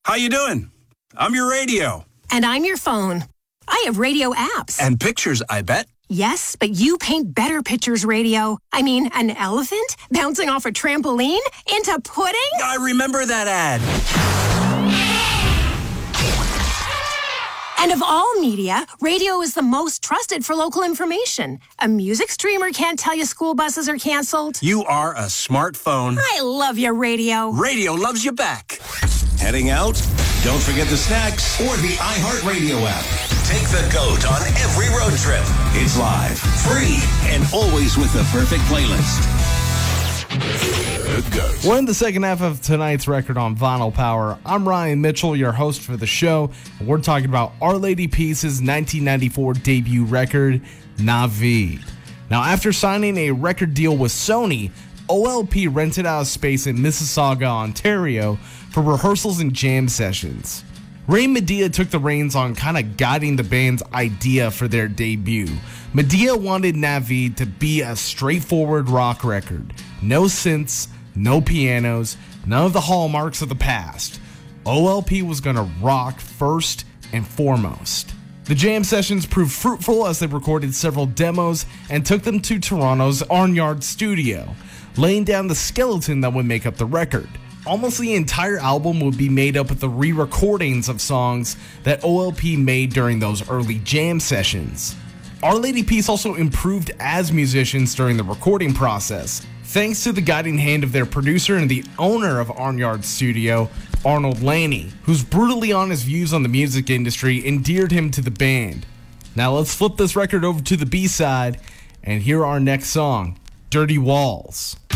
How you doing? I'm your radio. And I'm your phone. I have radio apps. And pictures, I bet. Yes, but you paint better pictures, radio. I mean, an elephant bouncing off a trampoline into pudding? I remember that ad. And of all media, radio is the most trusted for local information. A music streamer can't tell you school buses are canceled. You are a smartphone. I love your radio. Radio loves you back. Heading out? Don't forget the snacks or the iHeartRadio app. Take the GOAT on every road trip. It's live, free, and always with the perfect playlist. The GOAT. We're in the second half of tonight's record on Vinyl Power. I'm Ryan Mitchell, your host for the show, and we're talking about Our Lady Peace's 1994 debut record, Navid. Now, after signing a record deal with Sony, OLP rented out a space in Mississauga, Ontario for rehearsals and jam sessions. Ray Medea took the reins on kind of guiding the band's idea for their debut. Medea wanted Navid to be a straightforward rock record. No synths, no pianos, none of the hallmarks of the past. OLP was going to rock first and foremost. The jam sessions proved fruitful as they recorded several demos and took them to Toronto's Arnyard studio, laying down the skeleton that would make up the record. Almost the entire album would be made up of the re-recordings of songs that OLP made during those early jam sessions. Our Lady Peace also improved as musicians during the recording process, thanks to the guiding hand of their producer and the owner of Arnyard Studio, Arnold Lanni, whose brutally honest views on the music industry endeared him to the band. Now let's flip this record over to the B-side and hear our next song, Dirty Walls.